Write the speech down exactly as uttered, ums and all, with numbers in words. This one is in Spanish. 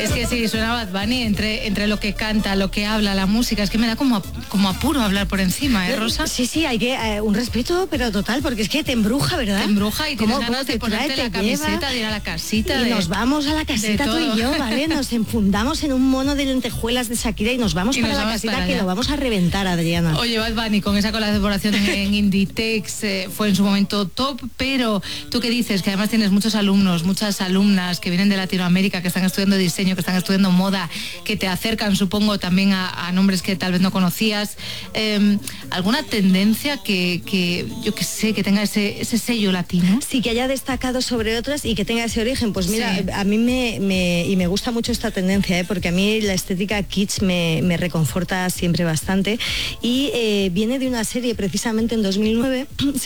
Es que sí, suena Bad Bunny entre, entre lo que canta, lo que habla, la música. Es que me da como, como apuro hablar por encima, ¿eh, Rosa? Sí, sí, hay que eh, un respeto, pero total, porque es que te embruja, ¿verdad? Te embruja y tienes ¿Cómo, ganas cómo te de ponerte trae, la te camiseta, lleva? de ir a la casita. Y de, nos vamos a la casita tú y yo, ¿vale? Nos enfundamos en un mono de lentejuelas de Shakira y nos vamos y para nos la vamos casita para que allá. lo vamos a reventar, Adriana. Oye, Bad Bunny con esa colaboración en Inditex eh, fue en su momento top, pero tú qué dices, que además tienes muchos alumnos, muchas alumnas que vienen de Latinoamérica, que están estudiando diseño, que están estudiando moda, que te acercan, supongo, también a, a nombres que tal vez no conocías. Eh, ¿Alguna tendencia que, que yo que sé, que tenga ese, ese sello latino? Sí, que haya destacado sobre otras y que tenga ese origen. Pues mira, Sí. a mí me, me, y me gusta mucho esta tendencia, ¿eh? Porque a mí la estética kitsch me, me reconforta siempre bastante. Y eh, viene de una serie precisamente en dos mil nueve.